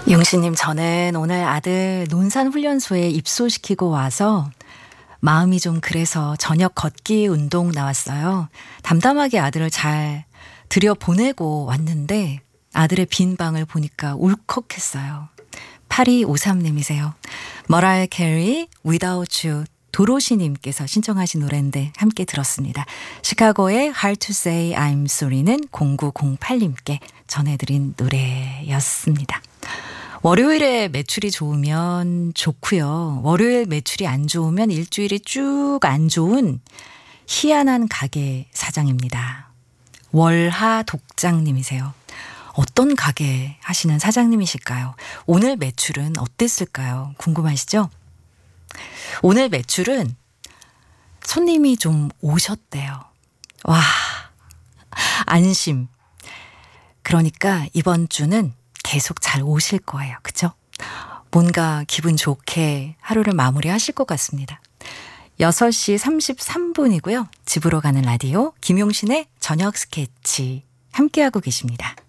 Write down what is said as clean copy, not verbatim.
용신님, 저는 오늘 아들 논산훈련소에 입소시키고 와서 마음이 좀 그래서 저녁 걷기 운동 나왔어요. 담담하게 아들을 잘 들여보내고 왔는데 아들의 빈 방을 보니까 울컥했어요. 8253님이세요. 머라이어 캐리 Without You, 도로시님께서 신청하신 노래인데 함께 들었습니다. 시카고의 Hard to Say I'm Sorry는 0908님께 전해드린 노래였습니다. 월요일에 매출이 좋으면 좋고요. 월요일 매출이 안 좋으면 일주일이 쭉 안 좋은 희한한 가게 사장입니다. 월하 독장님이세요. 어떤 가게 하시는 사장님이실까요? 오늘 매출은 어땠을까요? 궁금하시죠? 오늘 매출은 손님이 좀 오셨대요. 와, 안심. 그러니까 이번 주는 계속 잘 오실 거예요. 그죠? 뭔가 기분 좋게 하루를 마무리하실 것 같습니다. 6시 33분이고요. 집으로 가는 라디오 김용신의 저녁 스케치 함께하고 계십니다.